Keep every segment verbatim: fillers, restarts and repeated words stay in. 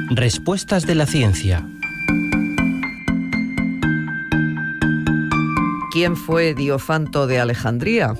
Respuestas de la ciencia. ¿Quién fue Diofanto de Alejandría?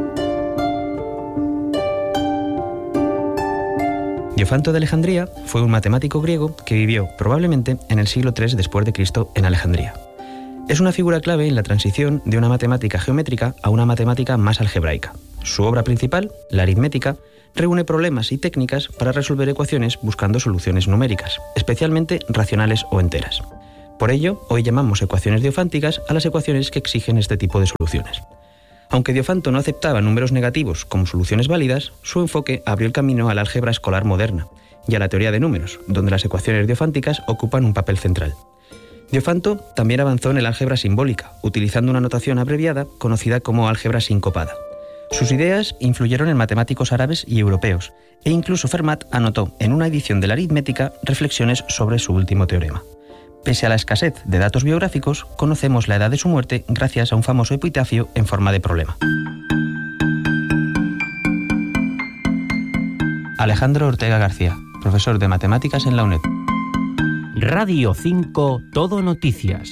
Diofanto de Alejandría fue un matemático griego que vivió probablemente en el siglo tercero después de Cristo en Alejandría. Es una figura clave en la transición de una matemática geométrica a una matemática más algebraica. Su obra principal, la aritmética, reúne problemas y técnicas para resolver ecuaciones buscando soluciones numéricas, especialmente racionales o enteras. Por ello, hoy llamamos ecuaciones diofánticas a las ecuaciones que exigen este tipo de soluciones. Aunque Diofanto no aceptaba números negativos como soluciones válidas, su enfoque abrió el camino a la álgebra escolar moderna y a la teoría de números, donde las ecuaciones diofánticas ocupan un papel central. Diofanto también avanzó en el álgebra simbólica, utilizando una notación abreviada conocida como álgebra sincopada. Sus ideas influyeron en matemáticos árabes y europeos, e incluso Fermat anotó en una edición de la aritmética reflexiones sobre su último teorema. Pese a la escasez de datos biográficos, conocemos la edad de su muerte gracias a un famoso epitafio en forma de problema. Alejandro Ortega García, profesor de matemáticas en la UNED. Radio cinco Todo Noticias.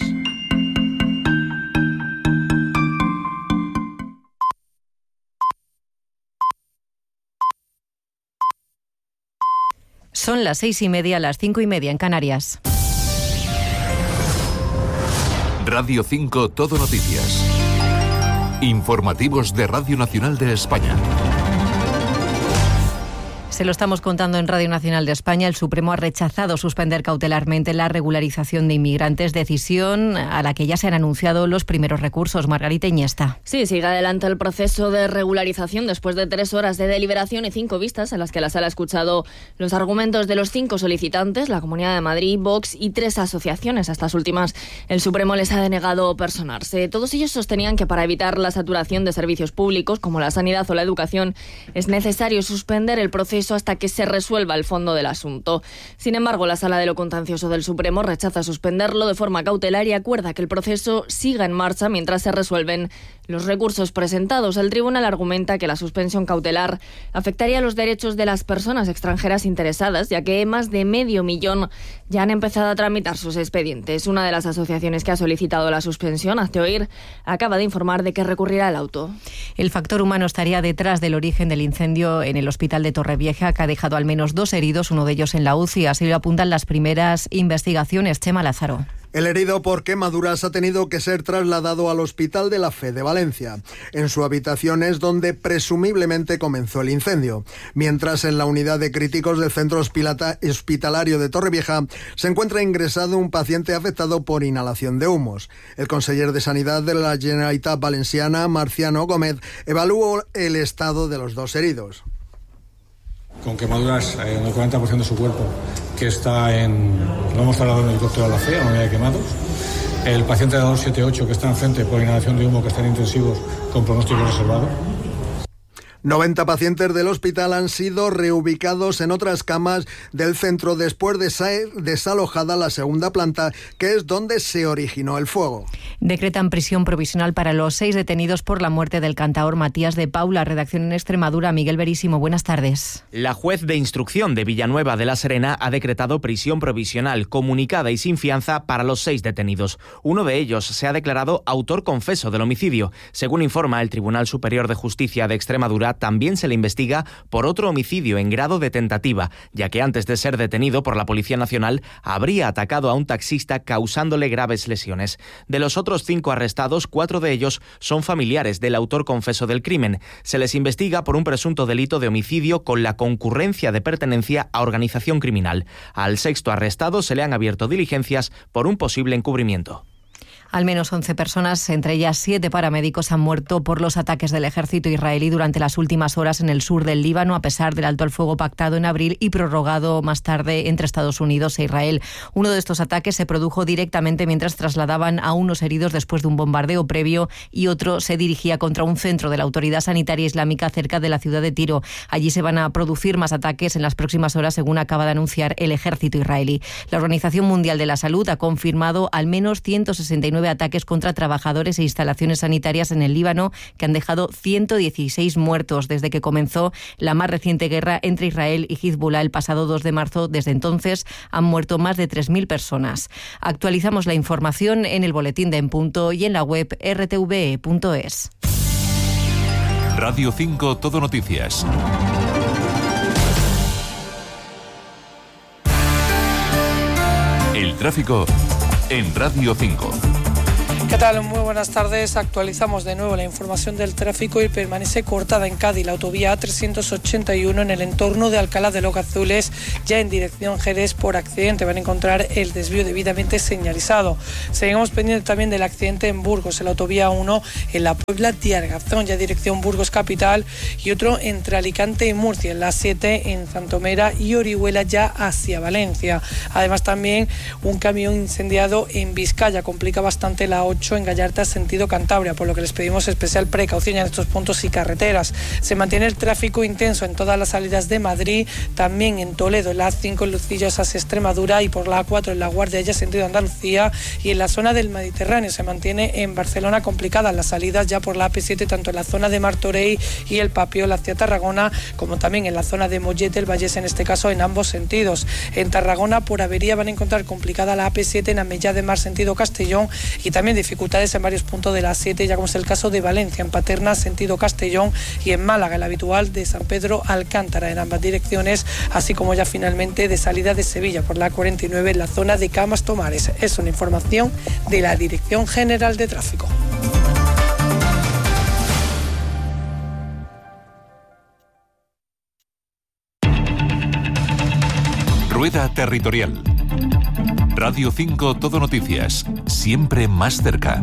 Son las seis y media, las cinco y media en Canarias. Radio cinco Todo Noticias. Informativos de Radio Nacional de España. Se lo estamos contando en Radio Nacional de España. El Supremo ha rechazado suspender cautelarmente la regularización de inmigrantes, decisión a la que ya se han anunciado los primeros recursos. Margarita Iniesta. Sí, sigue adelante el proceso de regularización después de tres horas de deliberación y cinco vistas en las que la Sala ha escuchado los argumentos de los cinco solicitantes, la Comunidad de Madrid, Vox y tres asociaciones. A estas últimas, el Supremo les ha denegado personarse. Todos ellos sostenían que para evitar la saturación de servicios públicos, como la sanidad o la educación, es necesario suspender el proceso hasta que se resuelva el fondo del asunto. Sin embargo, la Sala de lo Contencioso del Supremo rechaza suspenderlo de forma cautelar y acuerda que el proceso siga en marcha mientras se resuelven los recursos presentados. El tribunal argumenta que la suspensión cautelar afectaría los derechos de las personas extranjeras interesadas, ya que más de medio millón ya han empezado a tramitar sus expedientes. Una de las asociaciones que ha solicitado la suspensión, Hazte Oír, acaba de informar de que recurrirá al auto. El factor humano estaría detrás del origen del incendio en el hospital de Torrevieja, que ha dejado al menos dos heridos, uno de ellos en la U C I. Así lo apuntan las primeras investigaciones. Chema Lázaro. El herido por quemaduras ha tenido que ser trasladado al Hospital de la Fe de Valencia. En su habitación es donde presumiblemente comenzó el incendio. Mientras en la unidad de críticos del centro hospitalario de Torrevieja se encuentra ingresado un paciente afectado por inhalación de humos. El conseller de Sanidad de la Generalitat Valenciana, Marciano Gómez, evaluó el estado de los dos heridos. Con quemaduras en el cuarenta por ciento de su cuerpo, que está en... Lo hemos trasladado en el helicóptero a la Fe, a la unidad de quemados. El paciente de la dos setenta y ocho, que está enfrente por inhalación de humo, que está en intensivos con pronóstico reservado. noventa pacientes del hospital han sido reubicados en otras camas del centro después de ser desalojada la segunda planta, que es donde se originó el fuego. Decretan prisión provisional para los seis detenidos por la muerte del cantaor Matías de Paula. Redacción en Extremadura, Miguel Verísimo. Buenas tardes. La juez de instrucción de Villanueva de la Serena ha decretado prisión provisional comunicada y sin fianza para los seis detenidos. Uno de ellos se ha declarado autor confeso del homicidio. Según informa el Tribunal Superior de Justicia de Extremadura, también se le investiga por otro homicidio en grado de tentativa, ya que antes de ser detenido por la Policía Nacional habría atacado a un taxista causándole graves lesiones. De los otros cinco arrestados, cuatro de ellos son familiares del autor confeso del crimen. Se les investiga por un presunto delito de homicidio con la concurrencia de pertenencia a organización criminal. Al sexto arrestado se le han abierto diligencias por un posible encubrimiento. Al menos once personas, entre ellas siete paramédicos, han muerto por los ataques del ejército israelí durante las últimas horas en el sur del Líbano, a pesar del alto el fuego pactado en abril y prorrogado más tarde entre Estados Unidos e Israel. Uno de estos ataques se produjo directamente mientras trasladaban a unos heridos después de un bombardeo previo y otro se dirigía contra un centro de la Autoridad Sanitaria Islámica cerca de la ciudad de Tiro. Allí se van a producir más ataques en las próximas horas, según acaba de anunciar el ejército israelí. La Organización Mundial de la Salud ha confirmado al menos ciento sesenta y nueve nueve ataques contra trabajadores e instalaciones sanitarias en el Líbano, que han dejado ciento dieciséis muertos desde que comenzó la más reciente guerra entre Israel y Hezbollah el pasado dos de marzo. Desde entonces han muerto más de tres mil personas. Actualizamos la información en el boletín de En Punto y en la web r t v e punto es. Radio cinco Todo Noticias. El tráfico en Radio cinco. ¿Qué tal? Muy buenas tardes. Actualizamos de nuevo la información del tráfico y permanece cortada en Cádiz la autovía A trescientos ochenta y uno en el entorno de Alcalá de los Gazules, ya en dirección Jerez por accidente. Van a encontrar el desvío debidamente señalizado. Seguimos pendientes también del accidente en Burgos, en la autovía uno en la Puebla de Argazón, ya dirección Burgos capital, y otro entre Alicante y Murcia, en la siete en Santomera y Orihuela, ya hacia Valencia. Además también un camión incendiado en Vizcaya, complica bastante la ocho en Gallarta sentido Cantabria, por lo que les pedimos especial precaución en estos puntos y carreteras. Se mantiene el tráfico intenso en todas las salidas de Madrid, también en Toledo, en la A cinco en Lucillas hacia Extremadura, y por la A cuatro en La Guardia ya sentido Andalucía, y en la zona del Mediterráneo se mantiene en Barcelona complicadas las salidas ya por la A P siete, tanto en la zona de Martorell y el Papiol hacia Tarragona, como también en la zona de Mollet del Vallés, en este caso en ambos sentidos. En Tarragona por avería van a encontrar complicada la A P siete en Amellá de Mar sentido Castellón, y también dificultades en varios puntos de la siete, ya como es el caso de Valencia, en Paterna, sentido Castellón, y en Málaga, el habitual de San Pedro Alcántara, en ambas direcciones, así como ya finalmente de salida de Sevilla por la cuarenta y nueve en la zona de Camas Tomares. Es una información de la Dirección General de Tráfico. Rueda Territorial. Radio cinco Todo Noticias, siempre más cerca.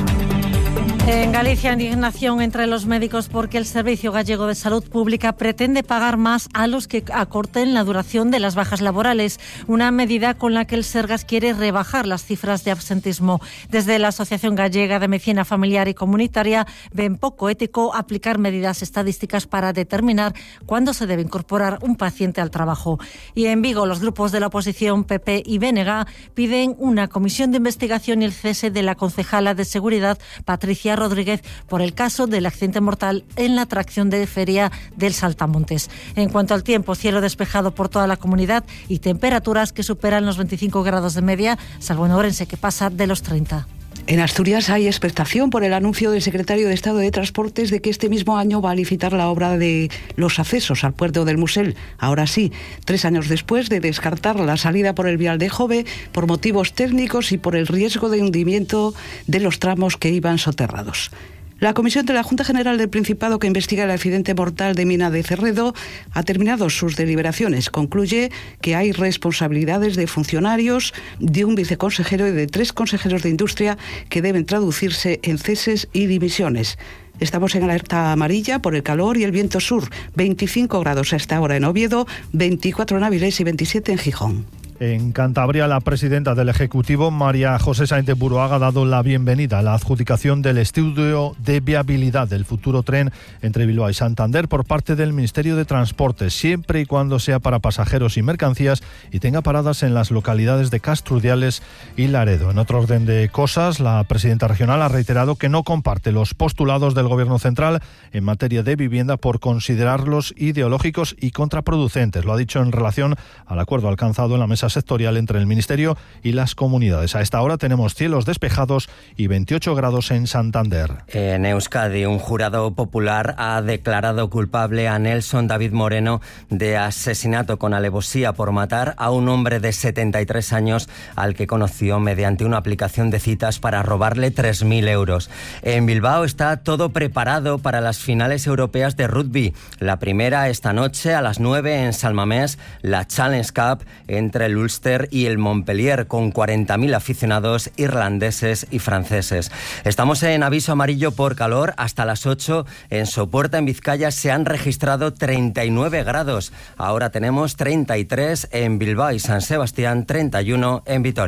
En Galicia, indignación entre los médicos porque el Servicio Gallego de Salud Pública pretende pagar más a los que acorten la duración de las bajas laborales, una medida con la que el Sergas quiere rebajar las cifras de absentismo. Desde la Asociación Gallega de Medicina Familiar y Comunitaria ven poco ético aplicar medidas estadísticas para determinar cuándo se debe incorporar un paciente al trabajo. Y en Vigo, los grupos de la oposición P P y B N G piden una comisión de investigación y el cese de la concejala de Seguridad, Patricia Rodríguez, por el caso del accidente mortal en la atracción de feria del Saltamontes. En cuanto al tiempo, cielo despejado por toda la comunidad y temperaturas que superan los veinticinco grados de media, salvo en Ourense, que pasa de los treinta. En Asturias hay expectación por el anuncio del secretario de Estado de Transportes de que este mismo año va a licitar la obra de los accesos al puerto del Musel. Ahora sí, tres años después de descartar la salida por el vial de Jove por motivos técnicos y por el riesgo de hundimiento de los tramos que iban soterrados. La Comisión de la Junta General del Principado, que investiga el accidente mortal de Mina de Cerredo, ha terminado sus deliberaciones. Concluye que hay responsabilidades de funcionarios, de un viceconsejero y de tres consejeros de Industria que deben traducirse en ceses y dimisiones. Estamos en alerta amarilla por el calor y el viento sur. veinticinco grados a esta hora en Oviedo, veinticuatro en Avilés y veintisiete en Gijón. En Cantabria, la presidenta del Ejecutivo, María José Sáenz de Buruaga, ha dado la bienvenida a la adjudicación del estudio de viabilidad del futuro tren entre Bilbao y Santander por parte del Ministerio de Transportes, siempre y cuando sea para pasajeros y mercancías y tenga paradas en las localidades de Castrudiales y Laredo. En otro orden de cosas, la presidenta regional ha reiterado que no comparte los postulados del Gobierno central en materia de vivienda por considerarlos ideológicos y contraproducentes. Lo ha dicho en relación al acuerdo alcanzado en la mesa sectorial entre el Ministerio y las comunidades. A esta hora tenemos cielos despejados y veintiocho grados en Santander. En Euskadi, un jurado popular ha declarado culpable a Nelson David Moreno de asesinato con alevosía por matar a un hombre de setenta y tres años al que conoció mediante una aplicación de citas para robarle tres mil euros. En Bilbao está todo preparado para las finales europeas de rugby. La primera esta noche a las nueve en San Mamés, la Challenge Cup entre el Ulster y el Montpellier, con cuarenta mil aficionados irlandeses y franceses. Estamos en aviso amarillo por calor hasta las ocho. En Sopuerta, en Vizcaya, se han registrado treinta y nueve grados. Ahora tenemos treinta y tres en Bilbao y San Sebastián, treinta y uno en Vitoria.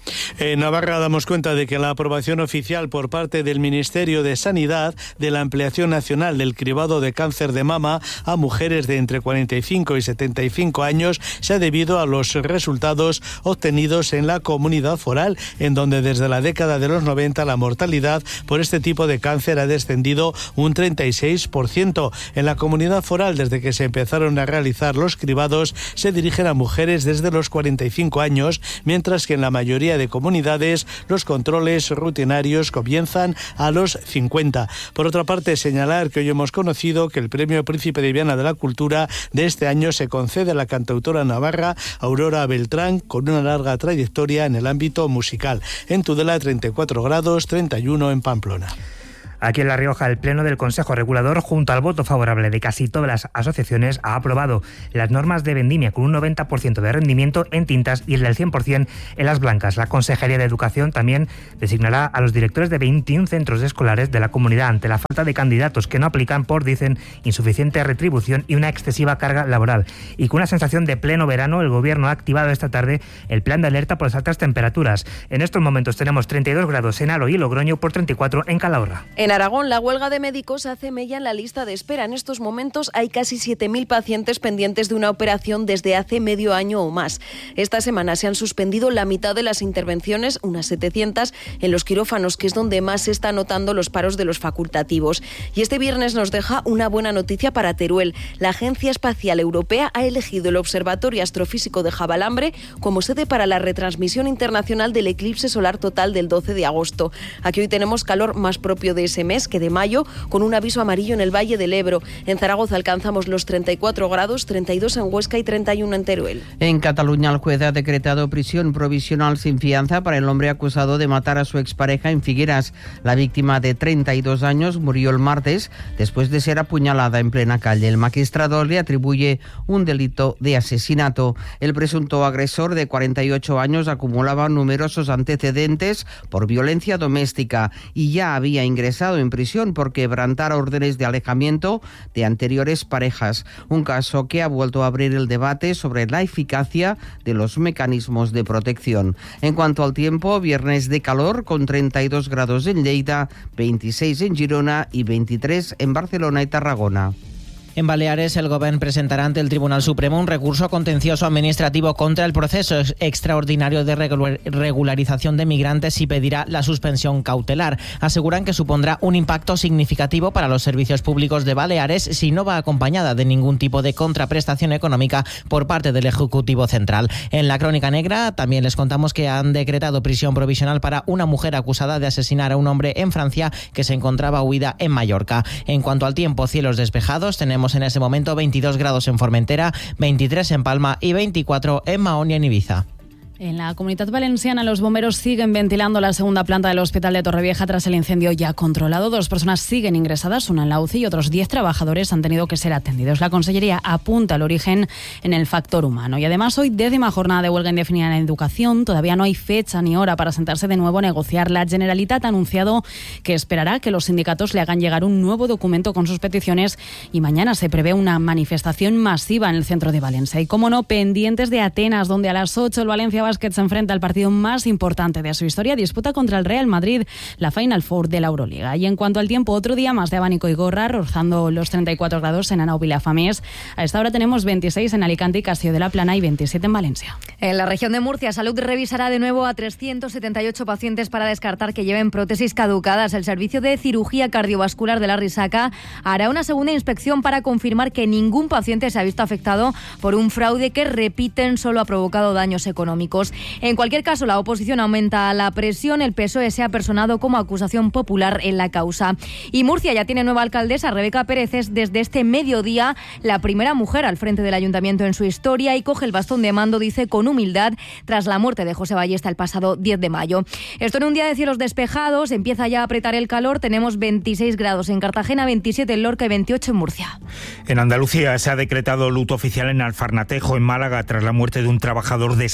En Navarra damos cuenta de que la aprobación oficial por parte del Ministerio de Sanidad de la ampliación nacional del cribado de cáncer de mama a mujeres de entre cuarenta y cinco y setenta y cinco años se ha debido a los resultados obtenidos en la comunidad foral, en donde desde la década de los noventa la mortalidad por este tipo de cáncer ha descendido un treinta y seis por ciento. En la comunidad foral, desde que se empezaron a realizar los cribados, se dirigen a mujeres desde los cuarenta y cinco años, mientras que en la mayoría de comunidades los controles rutinarios comienzan a los cincuenta. Por otra parte, señalar que hoy hemos conocido que el Premio Príncipe de Viana de la Cultura de este año se concede a la cantautora navarra Aurora Beltrán, con una larga trayectoria en el ámbito musical. En Tudela, treinta y cuatro grados, treinta y uno en Pamplona. Aquí en La Rioja, el Pleno del Consejo Regulador, junto al voto favorable de casi todas las asociaciones, ha aprobado las normas de vendimia con un noventa por ciento de rendimiento en tintas y el del cien por ciento en las blancas. La Consejería de Educación también designará a los directores de veintiún centros escolares de la comunidad ante la falta de candidatos que no aplican por, dicen, insuficiente retribución y una excesiva carga laboral. Y con una sensación de pleno verano, el Gobierno ha activado esta tarde el plan de alerta por las altas temperaturas. En estos momentos tenemos treinta y dos grados en Alo y Logroño por treinta y cuatro en Calahorra. En Aragón, la huelga de médicos hace mella en la lista de espera. En estos momentos hay casi siete mil pacientes pendientes de una operación desde hace medio año o más. Esta semana se han suspendido la mitad de las intervenciones, unas setecientas, en los quirófanos, que es donde más se están notando los paros de los facultativos. Y este viernes nos deja una buena noticia para Teruel. La Agencia Espacial Europea ha elegido el Observatorio Astrofísico de Javalambre como sede para la retransmisión internacional del eclipse solar total del doce de agosto. Aquí hoy tenemos calor más propio de ese mes que de mayo, con un aviso amarillo en el Valle del Ebro. En Zaragoza alcanzamos los treinta y cuatro grados, treinta y dos en Huesca y treinta y uno en Teruel. En Cataluña, el juez ha decretado prisión provisional sin fianza para el hombre acusado de matar a su expareja en Figueras. La víctima, de treinta y dos años, murió el martes después de ser apuñalada en plena calle. El magistrado le atribuye un delito de asesinato. El presunto agresor, de cuarenta y ocho años, acumulaba numerosos antecedentes por violencia doméstica y ya había ingresado en prisión por quebrantar órdenes de alejamiento de anteriores parejas. Un caso que ha vuelto a abrir el debate sobre la eficacia de los mecanismos de protección. En cuanto al tiempo, viernes de calor con treinta y dos grados en Lleida, veintiséis en Girona y veintitrés en Barcelona y Tarragona. En Baleares, el Gobierno presentará ante el Tribunal Supremo un recurso contencioso administrativo contra el proceso extraordinario de regularización de migrantes y pedirá la suspensión cautelar. Aseguran que supondrá un impacto significativo para los servicios públicos de Baleares si no va acompañada de ningún tipo de contraprestación económica por parte del Ejecutivo Central. En la Crónica Negra también les contamos que han decretado prisión provisional para una mujer acusada de asesinar a un hombre en Francia que se encontraba huida en Mallorca. En cuanto al tiempo, cielos despejados, tenemos en ese momento veintidós grados en Formentera, veintitrés en Palma y veinticuatro en Mahón y en Ibiza. En la Comunidad Valenciana, los bomberos siguen ventilando la segunda planta del Hospital de Torrevieja tras el incendio ya controlado. Dos personas siguen ingresadas, una en la U C I y otros diez trabajadores han tenido que ser atendidos. La Consellería apunta al origen en el factor humano. Y además, hoy, décima jornada de huelga indefinida en educación. Todavía no hay fecha ni hora para sentarse de nuevo a negociar. La Generalitat ha anunciado que esperará que los sindicatos le hagan llegar un nuevo documento con sus peticiones y mañana se prevé una manifestación masiva en el centro de Valencia. Y, como no, pendientes de Atenas, donde a las ocho el Valencia Basket se enfrenta al partido más importante de su historia, disputa contra el Real Madrid la Final Four de la Euroliga. Y en cuanto al tiempo, otro día más de abanico y gorra, rozando los treinta y cuatro grados en Anao Vilafamés. A esta hora tenemos veintiséis en Alicante y Castelló de la Plana y veintisiete en Valencia. En la región de Murcia, Salud revisará de nuevo a trescientos setenta y ocho pacientes para descartar que lleven prótesis caducadas. El Servicio de Cirugía Cardiovascular de la Risaca hará una segunda inspección para confirmar que ningún paciente se ha visto afectado por un fraude que, repiten, solo ha provocado daños económicos. En cualquier caso, la oposición aumenta la presión. El P S O E se ha personado como acusación popular en la causa. Y Murcia ya tiene nueva alcaldesa. Rebeca Pérez es desde este mediodía la primera mujer al frente del ayuntamiento en su historia y coge el bastón de mando, dice, con humildad, tras la muerte de José Ballesta el pasado diez de mayo. Esto en un día de cielos despejados. Empieza ya a apretar el calor. Tenemos veintiséis grados en Cartagena, veintisiete en Lorca y veintiocho en Murcia. En Andalucía se ha decretado luto oficial en Alfarnatejo, en Málaga, tras la muerte de un trabajador de sesenta y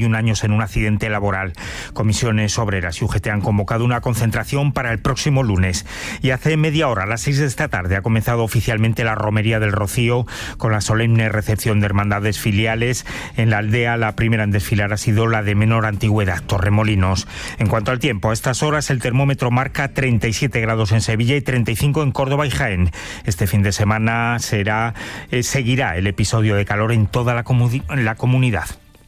y un años en un accidente laboral. Comisiones Obreras y U G T han convocado una concentración para el próximo lunes. Y hace media hora, a las seis de esta tarde, ha comenzado oficialmente la Romería del Rocío con la solemne recepción de hermandades filiales. En la aldea, la primera en desfilar ha sido la de menor antigüedad, Torremolinos. En cuanto al tiempo, a estas horas el termómetro marca treinta y siete grados en Sevilla y treinta y cinco en Córdoba y Jaén. Este fin de semana será, eh, seguirá el episodio de calor en toda la, comuni- la comunidad.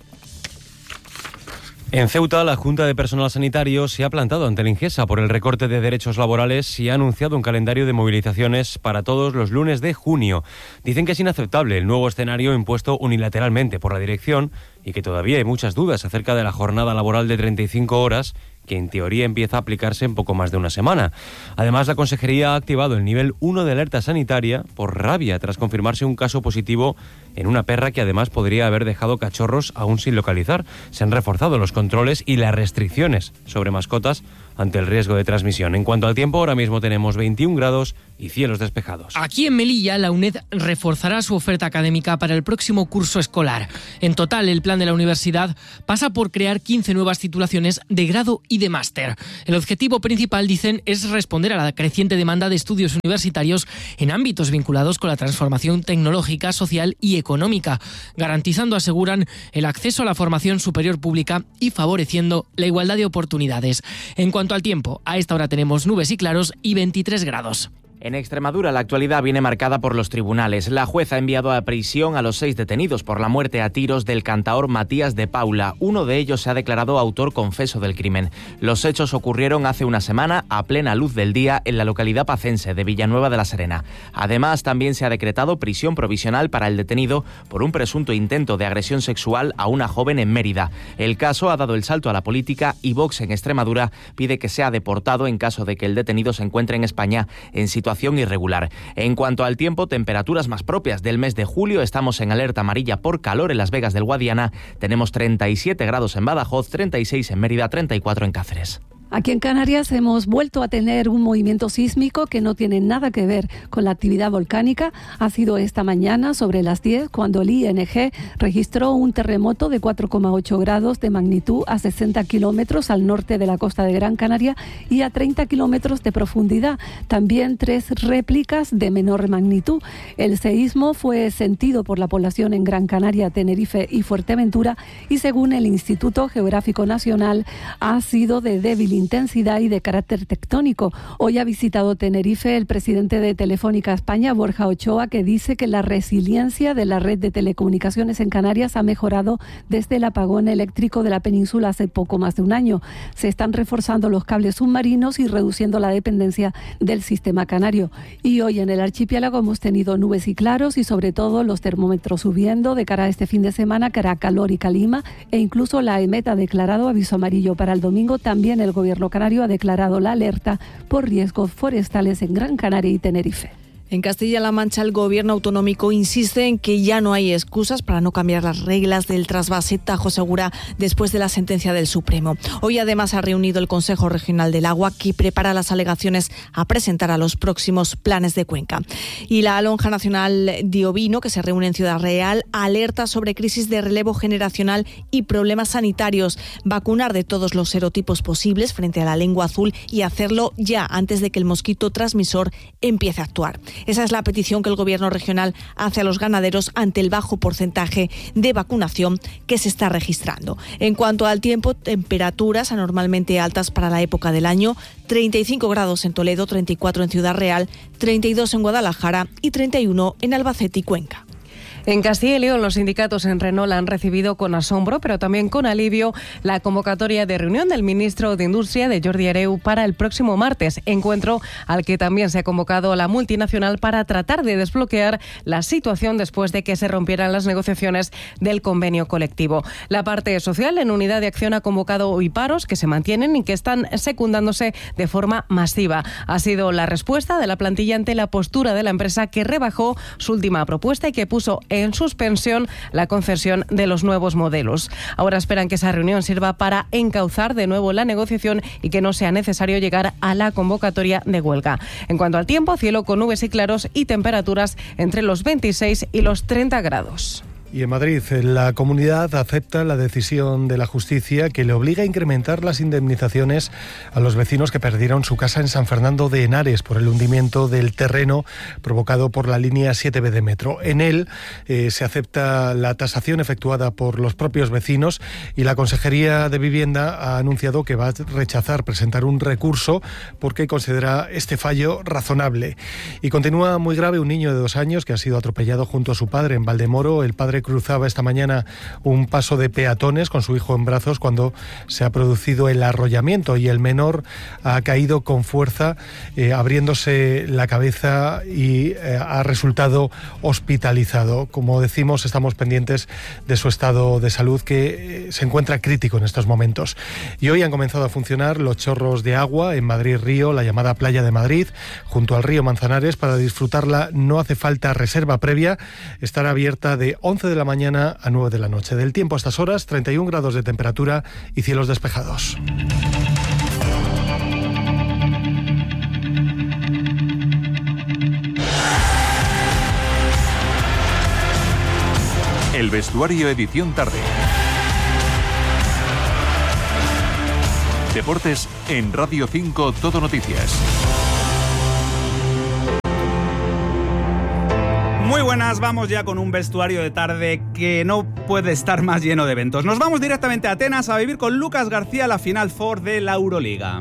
En Ceuta, la Junta de Personal Sanitario se ha plantado ante la Ingesa por el recorte de derechos laborales y ha anunciado un calendario de movilizaciones para todos los lunes de junio. Dicen que es inaceptable el nuevo escenario impuesto unilateralmente por la dirección y que todavía hay muchas dudas acerca de la jornada laboral de treinta y cinco horas, que en teoría empieza a aplicarse en poco más de una semana. Además, la Consejería ha activado el nivel uno de alerta sanitaria por rabia tras confirmarse un caso positivo en una perra que además podría haber dejado cachorros aún sin localizar. Se han reforzado los controles y las restricciones sobre mascotas ante el riesgo de transmisión. En cuanto al tiempo, ahora mismo tenemos veintiún grados y cielos despejados. Aquí en Melilla, la UNED reforzará su oferta académica para el próximo curso escolar. En total, el plan de la universidad pasa por crear quince nuevas titulaciones de grado y de máster. El objetivo principal, dicen, es responder a la creciente demanda de estudios universitarios en ámbitos vinculados con la transformación tecnológica, social y económica, garantizando, aseguran, el acceso a la formación superior pública y favoreciendo la igualdad de oportunidades. En cuanto al tiempo, a esta hora tenemos nubes y claros y veintitrés grados. En Extremadura, la actualidad viene marcada por los tribunales. La juez ha enviado a prisión a los seis detenidos por la muerte a tiros del cantaor Matías de Paula. Uno de ellos se ha declarado autor confeso del crimen. Los hechos ocurrieron hace una semana a plena luz del día en la localidad pacense de Villanueva de la Serena. Además, también se ha decretado prisión provisional para el detenido por un presunto intento de agresión sexual a una joven en Mérida. El caso ha dado el salto a la política y Vox en Extremadura pide que sea deportado en caso de que el detenido se encuentre en España en situación irregular. En cuanto al tiempo, temperaturas más propias del mes de julio. Estamos en alerta amarilla por calor en Las Vegas del Guadiana. Tenemos treinta y siete grados en Badajoz, treinta y seis en Mérida, treinta y cuatro en Cáceres. Aquí en Canarias hemos vuelto a tener un movimiento sísmico que no tiene nada que ver con la actividad volcánica. Ha sido esta mañana sobre las diez cuando el I N G registró un terremoto de cuatro coma ocho grados de magnitud a sesenta kilómetros al norte de la costa de Gran Canaria y a treinta kilómetros de profundidad. También tres réplicas de menor magnitud. El seísmo fue sentido por la población en Gran Canaria, Tenerife y Fuerteventura y según el Instituto Geográfico Nacional ha sido de débil intensidad y de carácter tectónico. Hoy ha visitado Tenerife el presidente de Telefónica España, Borja Ochoa, que dice que la resiliencia de la red de telecomunicaciones en Canarias ha mejorado desde el apagón eléctrico de la península hace poco más de un año. Se están reforzando los cables submarinos y reduciendo la dependencia del sistema canario. Y hoy en el archipiélago hemos tenido nubes y claros y sobre todo los termómetros subiendo de cara a este fin de semana, que hará calor y calima, e incluso la EMET ha declarado aviso amarillo para el domingo. También el gobierno El gobierno canario ha declarado la alerta por riesgos forestales en Gran Canaria y Tenerife. En Castilla-La Mancha, el gobierno autonómico insiste en que ya no hay excusas para no cambiar las reglas del trasvase Tajo Segura después de la sentencia del Supremo. Hoy además ha reunido el Consejo Regional del Agua, que prepara las alegaciones a presentar a los próximos planes de cuenca. Y la Lonja Nacional de Ovino, que se reúne en Ciudad Real, alerta sobre crisis de relevo generacional y problemas sanitarios. Vacunar de todos los serotipos posibles frente a la lengua azul y hacerlo ya antes de que el mosquito transmisor empiece a actuar. Esa es la petición que el Gobierno regional hace a los ganaderos ante el bajo porcentaje de vacunación que se está registrando. En cuanto al tiempo, temperaturas anormalmente altas para la época del año, treinta y cinco grados en Toledo, treinta y cuatro en Ciudad Real, treinta y dos en Guadalajara y treinta y uno en Albacete y Cuenca. En Castilla y León, los sindicatos en Renault han recibido con asombro, pero también con alivio, la convocatoria de reunión del ministro de Industria, de Jordi Hereu, para el próximo martes, encuentro al que también se ha convocado a la multinacional para tratar de desbloquear la situación después de que se rompieran las negociaciones del convenio colectivo. La parte social, en Unidad de Acción, ha convocado hoy paros que se mantienen y que están secundándose de forma masiva. Ha sido la respuesta de la plantilla ante la postura de la empresa, que rebajó su última propuesta y que puso en suspensión la concesión de los nuevos modelos. Ahora esperan que esa reunión sirva para encauzar de nuevo la negociación y que no sea necesario llegar a la convocatoria de huelga. En cuanto al tiempo, cielo con nubes y claros y temperaturas entre los veintiséis y los treinta grados. Y en Madrid, la comunidad acepta la decisión de la justicia que le obliga a incrementar las indemnizaciones a los vecinos que perdieron su casa en San Fernando de Henares por el hundimiento del terreno provocado por la línea siete B de metro. En él eh, se acepta la tasación efectuada por los propios vecinos y la Consejería de Vivienda ha anunciado que va a rechazar presentar un recurso porque considera este fallo razonable. Y continúa muy grave un niño de dos años que ha sido atropellado junto a su padre en Valdemoro. El padre cruzaba esta mañana un paso de peatones con su hijo en brazos cuando se ha producido el arrollamiento y el menor ha caído con fuerza, eh, abriéndose la cabeza y eh, ha resultado hospitalizado. Como decimos, estamos pendientes de su estado de salud, que eh, se encuentra crítico en estos momentos. Y hoy han comenzado a funcionar los chorros de agua en Madrid Río, la llamada Playa de Madrid, junto al río Manzanares. Para disfrutarla no hace falta reserva previa. Estará abierta de once de la mañana a nueve de la noche. Del tiempo a estas horas, treinta y un grados de temperatura y cielos despejados. El vestuario edición tarde. Deportes en Radio cinco Todo Noticias. Muy buenas, vamos ya con un vestuario de tarde que no puede estar más lleno de eventos. Nos vamos directamente a Atenas a vivir con Lucas García la Final Four de la Euroliga.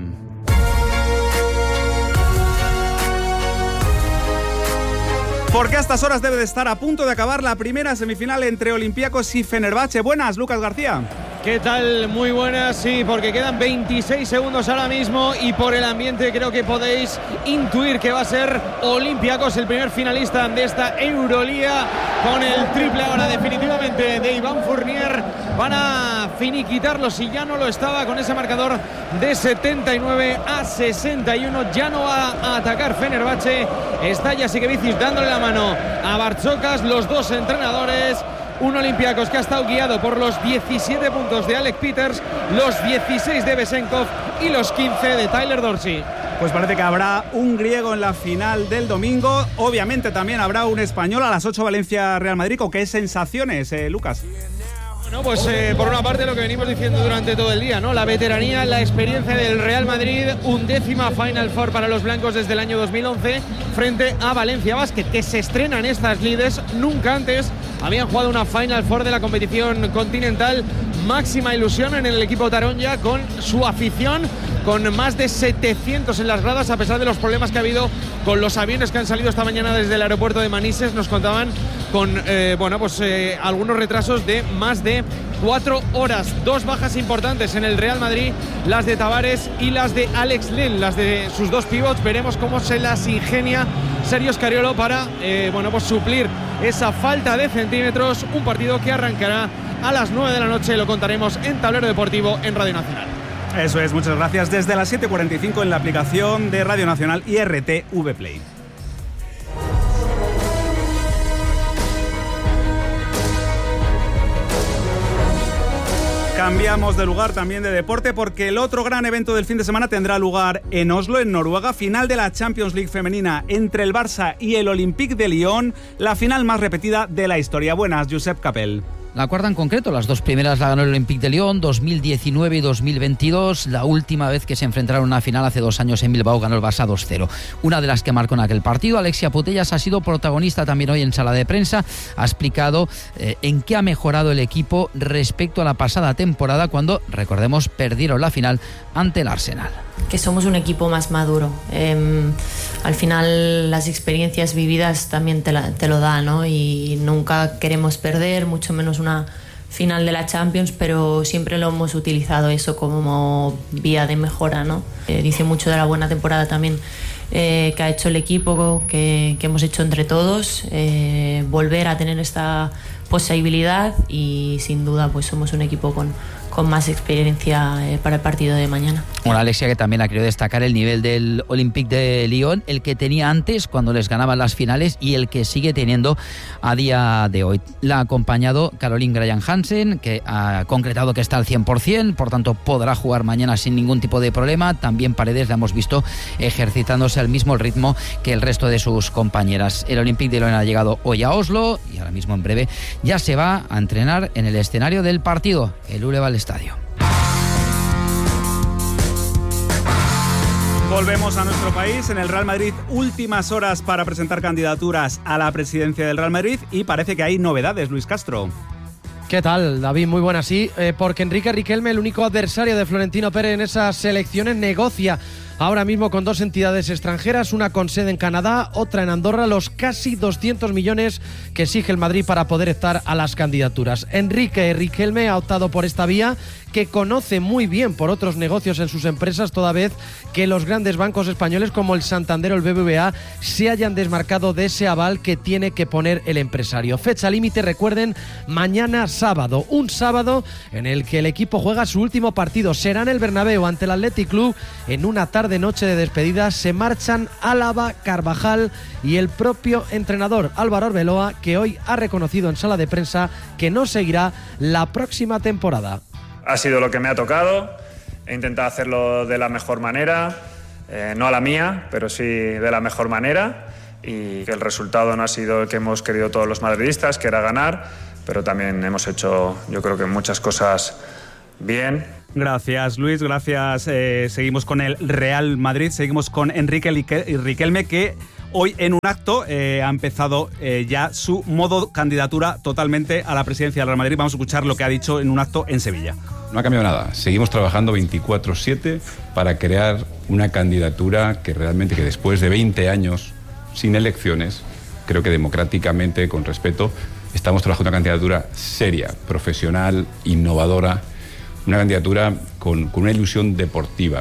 Porque a estas horas debe de estar a punto de acabar la primera semifinal entre Olympiacos y Fenerbahce. Buenas, Lucas García. ¿Qué tal? Muy buenas, sí, porque quedan veintiséis segundos ahora mismo y por el ambiente creo que podéis intuir que va a ser Olympiacos el primer finalista de esta Euroliga, con el triple ahora definitivamente de Iván Fournier. Van a finiquitarlo si ya no lo estaba con ese marcador de setenta y nueve a sesenta y uno. Ya no va a atacar Fenerbahce. Está Jasikevičius dándole la mano a Bartzokas, los dos entrenadores. Un Olympiacos que ha estado guiado por los diecisiete puntos de Alec Peters, los dieciséis de Besenkov y los quince de Tyler Dorsey. Pues parece que habrá un griego en la final del domingo. Obviamente también habrá un español a las ocho, Valencia-Real Madrid. ¿Con qué sensaciones, eh, Lucas? Bueno, pues eh, por una parte lo que venimos diciendo durante todo el día, ¿no? La veteranía, la experiencia del Real Madrid, undécima Final Four para los blancos desde el año dos mil once frente a Valencia Basket, que se estrenan estas lides. Nunca antes habían jugado una Final Four de la competición continental. Máxima ilusión en el equipo Taronja con su afición, con más de setecientos en las gradas, a pesar de los problemas que ha habido con los aviones que han salido esta mañana desde el aeropuerto de Manises. Nos contaban con eh, bueno, pues, eh, algunos retrasos de más de cuatro horas. Dos bajas importantes en el Real Madrid, las de Tavares y las de Alex Len, las de sus dos pivots. Veremos cómo se las ingenia Sergio Scariolo para eh, bueno, pues suplir esa falta de centímetros. Un partido que arrancará a las nueve de la noche, lo contaremos en Tablero Deportivo en Radio Nacional. Eso es, muchas gracias. Desde las siete cuarenta y cinco en la aplicación de Radio Nacional y R T V Play. Cambiamos de lugar, también de deporte, porque el otro gran evento del fin de semana tendrá lugar en Oslo, en Noruega. Final de la Champions League femenina entre el Barça y el Olympique de Lyon, la final más repetida de la historia. Buenas, Josep Capel. La cuarta en concreto, las dos primeras la ganó el Olympique de Lyon, dos mil diecinueve y dos mil veintidós. La última vez que se enfrentaron a una final hace dos años en Bilbao ganó el Barça dos cero. Una de las que marcó en aquel partido, Alexia Putellas, ha sido protagonista también hoy en sala de prensa. Ha explicado eh, en qué ha mejorado el equipo respecto a la pasada temporada, cuando, recordemos, perdieron la final ante el Arsenal. Que somos un equipo más maduro. Eh, al final las experiencias vividas también te, la, te lo dan, ¿no? Y nunca queremos perder, mucho menos una final de la Champions, pero siempre lo hemos utilizado eso como vía de mejora, ¿no? Eh, dice mucho de la buena temporada también eh, que ha hecho el equipo, que, que hemos hecho entre todos, eh, volver a tener esta posibilidad, y sin duda pues somos un equipo con con más experiencia eh, para el partido de mañana. Bueno, Alexia, que también ha querido destacar el nivel del Olympique de Lyon, el que tenía antes cuando les ganaban las finales y el que sigue teniendo a día de hoy. La ha acompañado Caroline Graham Hansen, que ha concretado que está al cien por ciento, por tanto podrá jugar mañana sin ningún tipo de problema. También Paredes la hemos visto ejercitándose al mismo ritmo que el resto de sus compañeras. El Olympique de Lyon ha llegado hoy a Oslo y ahora mismo en breve ya se va a entrenar en el escenario del partido, el Uleval Estadio. Volvemos a nuestro país. En el Real Madrid, últimas horas para presentar candidaturas a la presidencia del Real Madrid y parece que hay novedades, Luis Castro. ¿Qué tal, David? Muy buenas, sí, eh, porque Enrique Riquelme, el único adversario de Florentino Pérez en esas elecciones, negocia ahora mismo con dos entidades extranjeras, una con sede en Canadá, otra en Andorra, los casi doscientos millones que exige el Madrid para poder estar a las candidaturas. Enrique Riquelme ha optado por esta vía, que conoce muy bien por otros negocios en sus empresas, toda vez que los grandes bancos españoles como el Santander o el B B V A se hayan desmarcado de ese aval que tiene que poner el empresario. Fecha límite, recuerden, mañana sábado, un sábado en el que el equipo juega su último partido. Será en el Bernabéu ante el Athletic Club en una tarde noche de despedida. Se marchan Álava, Carvajal y el propio entrenador Álvaro Arbeloa, que hoy ha reconocido en sala de prensa que no seguirá la próxima temporada. Ha sido lo que me ha tocado, he intentado hacerlo de la mejor manera, eh, no a la mía, pero sí de la mejor manera, y que el resultado no ha sido el que hemos querido todos los madridistas, que era ganar, pero también hemos hecho, yo creo que muchas cosas bien. Gracias, Luis, gracias. Eh, seguimos con el Real Madrid, seguimos con Enrique Riquelme, que hoy en un acto eh, ha empezado eh, ya su modo candidatura totalmente a la presidencia del Real Madrid. Vamos a escuchar lo que ha dicho en un acto en Sevilla. No ha cambiado nada. Seguimos trabajando veinticuatro siete para crear una candidatura que realmente, que después de veinte años sin elecciones, creo que democráticamente, con respeto, estamos trabajando una candidatura seria, profesional, innovadora, una candidatura con, con una ilusión deportiva.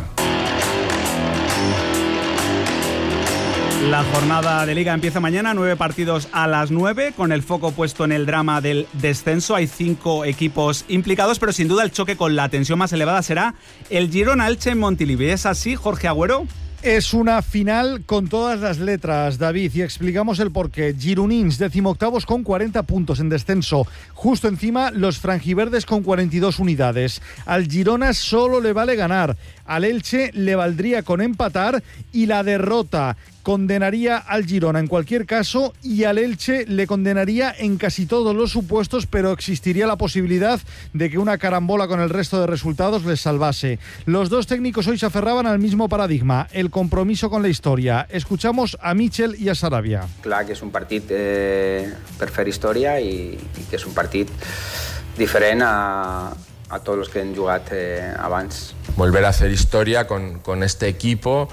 La jornada de Liga empieza mañana, nueve partidos a las nueve, con el foco puesto en el drama del descenso. Hay cinco equipos implicados, pero sin duda el choque con la tensión más elevada será el Girona-Elche en Montilivi. ¿Es así, Jorge Agüero? Es una final con todas las letras, David, y explicamos el porqué. Gironins, decimoctavos con cuarenta puntos en descenso. Justo encima, los franjiverdes con cuarenta y dos unidades. Al Girona solo le vale ganar. Al Elche le valdría con empatar y la derrota condenaría al Girona en cualquier caso y al Elche le condenaría en casi todos los supuestos, pero existiría la posibilidad de que una carambola con el resto de resultados les salvase. Los dos técnicos hoy se aferraban al mismo paradigma, el compromiso con la historia. Escuchamos a Michel i a Sarabia. Clar que és un partit eh, per fer història i, i que és un partit diferent a, a tots els que han jugat eh, abans. Volver a hacer historia con, con este equipo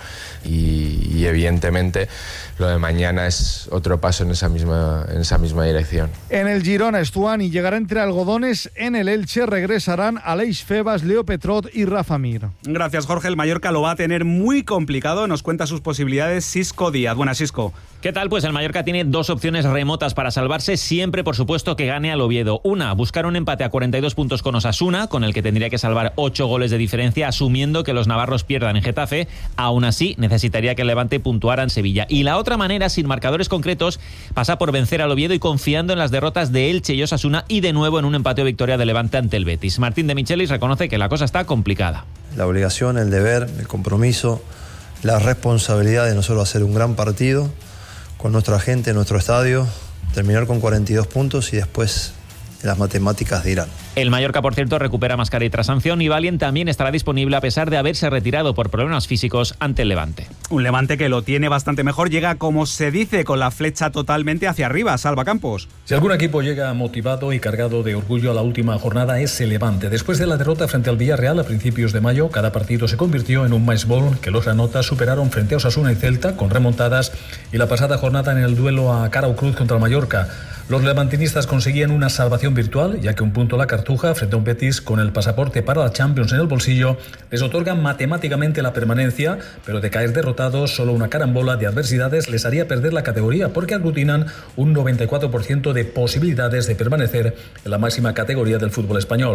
y, y evidentemente lo de mañana es otro paso en esa misma, en esa misma dirección. En el Girona, Stuani llegará entre algodones. En el Elche regresarán Aleix Febas, Leo Petrot y Rafa Mir. Gracias, Jorge. El Mallorca lo va a tener muy complicado. Nos cuenta sus posibilidades Xisco Díaz. Buenas, Xisco. ¿Qué tal? Pues el Mallorca tiene dos opciones remotas para salvarse, siempre por supuesto que gane al Oviedo. Una, buscar un empate a cuarenta y dos puntos con Osasuna, con el que tendría que salvar ocho goles de diferencia, asumiendo que los navarros pierdan en Getafe. Aún así, necesitaría que el Levante puntuara en Sevilla. Y la otra manera, sin marcadores concretos, pasa por vencer al Oviedo y confiando en las derrotas de Elche y Osasuna y de nuevo en un empate o victoria de Levante ante el Betis. Martín de Michelis reconoce que la cosa está complicada. La obligación, el deber, el compromiso, la responsabilidad de nosotros hacer un gran partido con nuestra gente en nuestro estadio, terminar con cuarenta y dos puntos y después las matemáticas dirán. El Mallorca, por cierto, recupera Mascarell tras sanción y Valien también estará disponible a pesar de haberse retirado por problemas físicos ante el Levante. Un Levante que lo tiene bastante mejor, llega, como se dice, con la flecha totalmente hacia arriba. Salva Campos. Si algún equipo llega motivado y cargado de orgullo a la última jornada es el Levante. Después de la derrota frente al Villarreal a principios de mayo, cada partido se convirtió en un match ball que los granotas superaron frente a Osasuna y Celta con remontadas y la pasada jornada en el duelo a cara o cruz contra el Mallorca. Los levantinistas conseguían una salvación virtual, ya que un punto la Cartuja frente a un Betis con el pasaporte para la Champions en el bolsillo les otorgan matemáticamente la permanencia, pero de caer derrotados solo una carambola de adversidades les haría perder la categoría porque aglutinan un noventa y cuatro por ciento de posibilidades de permanecer en la máxima categoría del fútbol español.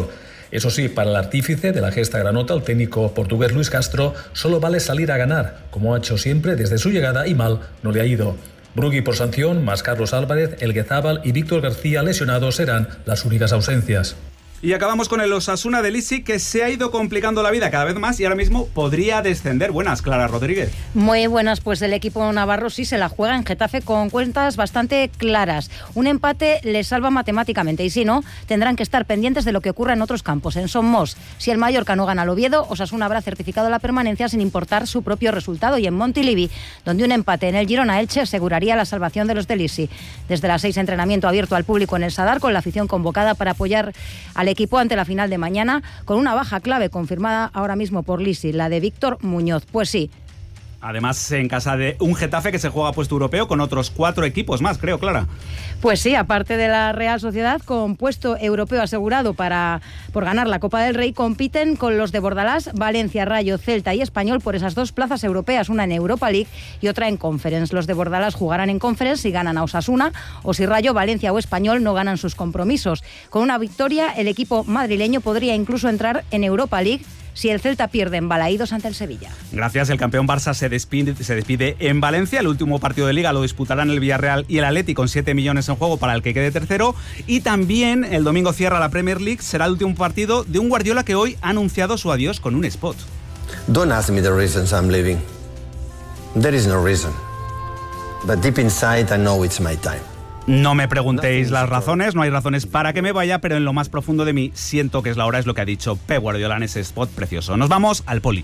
Eso sí, para el artífice de la gesta granota, el técnico portugués Luis Castro, solo vale salir a ganar, como ha hecho siempre desde su llegada, y mal no le ha ido. Brugui por sanción, más Carlos Álvarez, Elguezábal y Víctor García lesionados serán las únicas ausencias. Y acabamos con el Osasuna de Lisi, que se ha ido complicando la vida cada vez más y ahora mismo podría descender. Buenas, Clara Rodríguez. Muy buenas, pues el equipo navarro sí se la juega en Getafe con cuentas bastante claras. Un empate les salva matemáticamente y si no, tendrán que estar pendientes de lo que ocurra en otros campos. En Somos, si el Mallorca no gana al Oviedo, Osasuna habrá certificado la permanencia sin importar su propio resultado. Y en Montilivi, donde un empate en el Girona-Elche aseguraría la salvación de los de Lisi. Desde las seis, entrenamiento abierto al público en el Sadar, con la afición convocada para apoyar al equipo ante la final de mañana, con una baja clave confirmada ahora mismo por Lisi, la de Víctor Muñoz. Pues sí. Además, en casa de un Getafe que se juega puesto europeo con otros cuatro equipos más, creo, Clara. Pues sí, aparte de la Real Sociedad, con puesto europeo asegurado para por ganar la Copa del Rey, compiten con los de Bordalás, Valencia, Rayo, Celta y Español por esas dos plazas europeas, una en Europa League y otra en Conference. Los de Bordalás jugarán en Conference si ganan a Osasuna o si Rayo, Valencia o Español no ganan sus compromisos. Con una victoria, el equipo madrileño podría incluso entrar en Europa League si el Celta pierde en Balaídos ante el Sevilla. Gracias, el campeón Barça se despide, se despide en Valencia. El último partido de Liga lo disputarán el Villarreal y el Atleti con siete millones en juego para el que quede tercero. Y también el domingo cierra la Premier League. Será el último partido de un Guardiola que hoy ha anunciado su adiós con un spot. Don't ask me the reasons I'm leaving. There is no reason. But deep inside I know it's my time. No me preguntéis las razones, no hay razones para que me vaya, pero en lo más profundo de mí siento que es la hora, es lo que ha dicho Pep Guardiola en ese spot precioso. Nos vamos al poli.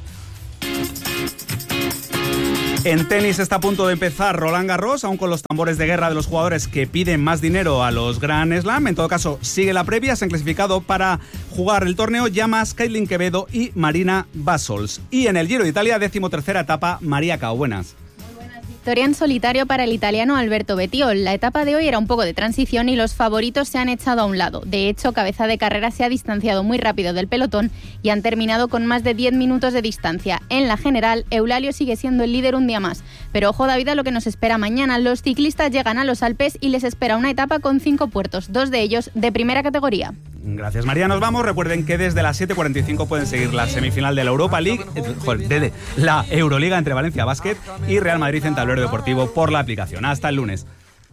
En tenis está a punto de empezar Roland Garros, aún con los tambores de guerra de los jugadores que piden más dinero a los Grand Slam. En todo caso, sigue la previa, se han clasificado para jugar el torneo Llamas, Kaitlyn Quevedo y Marina Basols. Y en el Giro de Italia, decimotercera etapa, María Cao. Buenas. Victoria en solitario para el italiano Alberto Bettiol. La etapa de hoy era un poco de transición y los favoritos se han echado a un lado. De hecho, Cabeza de Carrera se ha distanciado muy rápido del pelotón y han terminado con más de diez minutos de distancia. En la general, Eulalio sigue siendo el líder un día más. Pero ojo, David, a lo que nos espera mañana. Los ciclistas llegan a los Alpes y les espera una etapa con cinco puertos, dos de ellos de primera categoría. Gracias, María. Nos vamos. Recuerden que desde las siete cuarenta y cinco pueden seguir la semifinal de la Europa League, eh, joder, de la Euroliga entre Valencia Basket y Real Madrid en Tablero Deportivo por la aplicación. Hasta el lunes.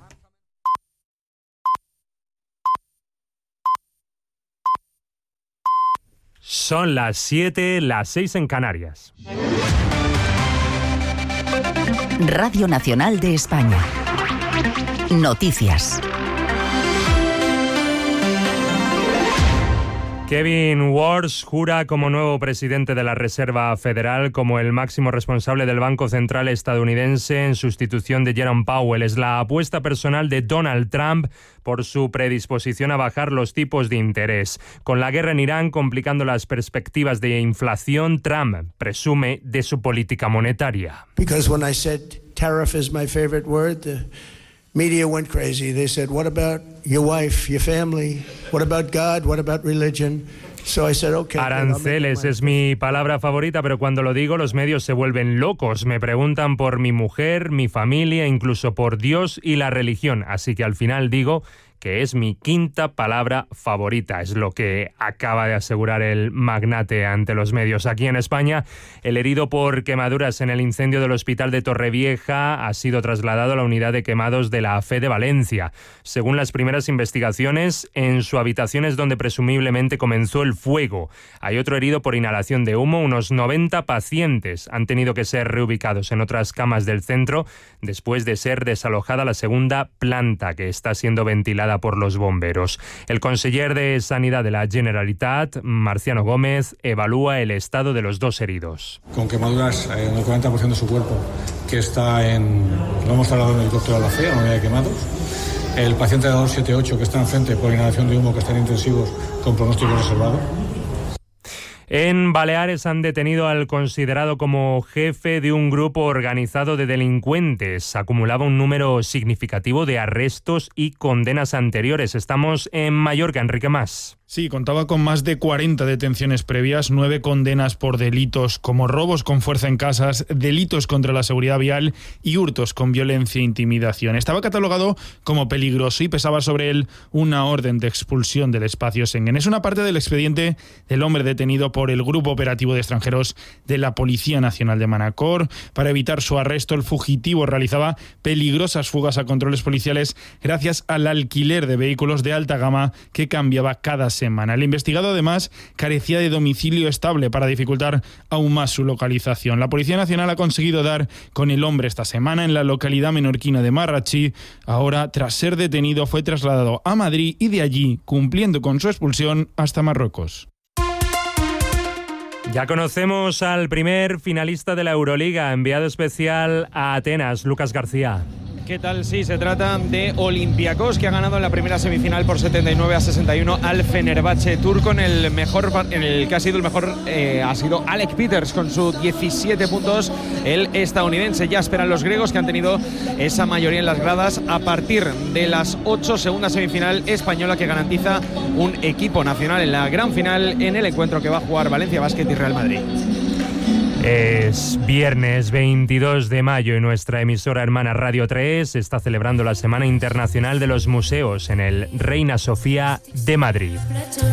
Son las siete, las seis en Canarias. Radio Nacional de España. Noticias. Kevin Warsh jura como nuevo presidente de la Reserva Federal, como el máximo responsable del Banco Central estadounidense en sustitución de Jerome Powell. Es la apuesta personal de Donald Trump por su predisposición a bajar los tipos de interés. Con la guerra en Irán complicando las perspectivas de inflación, Trump presume de su política monetaria. Because when I said tariff is my favorite word, the media went crazy. They said, what about your wife, your family? What about God? What about religion? So I said, okay. Aranceles es mi palabra favorita, pero cuando lo digo los medios se vuelven locos. Me preguntan por mi mujer, mi familia, incluso por Dios y la religión. Así que al final digo que es mi quinta palabra favorita, es lo que acaba de asegurar el magnate ante los medios. Aquí en España, el herido por quemaduras en el incendio del hospital de Torrevieja ha sido trasladado a la unidad de quemados de la A F E de Valencia. Según las primeras investigaciones, en su habitación es donde presumiblemente comenzó el fuego. Hay otro herido por inhalación de humo. Unos noventa pacientes han tenido que ser reubicados en otras camas del centro después de ser desalojada la segunda planta, que está siendo ventilada por los bomberos. El conseller de Sanidad de la Generalitat, Marciano Gómez, evalúa el estado de los dos heridos. Con quemaduras en el cuarenta por ciento de su cuerpo, que está en... Lo hemos trasladado en el helicóptero a la F E, a la unidad de quemados. El paciente de dos setenta y ocho, que está enfrente por inhalación de humo, que está en intensivos con pronóstico reservado. En Baleares han detenido al considerado como jefe de un grupo organizado de delincuentes. Acumulaba un número significativo de arrestos y condenas anteriores. Estamos en Mallorca, Enrique Mas. Sí, contaba con más de cuarenta detenciones previas, nueve condenas por delitos como robos con fuerza en casas, delitos contra la seguridad vial y hurtos con violencia e intimidación. Estaba catalogado como peligroso y pesaba sobre él una orden de expulsión del espacio Schengen. Es una parte del expediente del hombre detenido por el Grupo Operativo de Extranjeros de la Policía Nacional de Manacor. Para evitar su arresto, el fugitivo realizaba peligrosas fugas a controles policiales gracias al alquiler de vehículos de alta gama que cambiaba cada semana. El investigado, además, carecía de domicilio estable para dificultar aún más su localización. La Policía Nacional ha conseguido dar con el hombre esta semana en la localidad menorquina de Marratxí. Ahora, tras ser detenido, fue trasladado a Madrid y de allí, cumpliendo con su expulsión, hasta Marruecos. Ya conocemos al primer finalista de la Euroliga, enviado especial a Atenas, Lucas García. ¿Qué tal? Sí, se trata de Olympiacos, que ha ganado en la primera semifinal por setenta y nueve a sesenta y uno al Fenerbahce turco. En el mejor, en el que ha sido el mejor eh, ha sido Alec Peters con sus diecisiete puntos. El estadounidense. Ya esperan los griegos, que han tenido esa mayoría en las gradas. A partir de las ocho, segunda semifinal española, que garantiza un equipo nacional en la gran final en el encuentro que va a jugar Valencia Basket y Real Madrid. Es viernes veintidós de mayo y nuestra emisora hermana Radio tres está celebrando la Semana Internacional de los Museos en el Reina Sofía de Madrid.